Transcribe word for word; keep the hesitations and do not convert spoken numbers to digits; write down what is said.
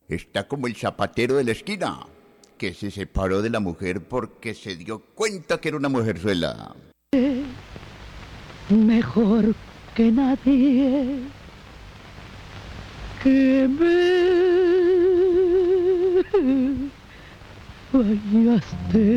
Está como el zapatero de la esquina, que se separó de la mujer porque se dio cuenta que era una mujerzuela. Mejor que nadie que me fallaste.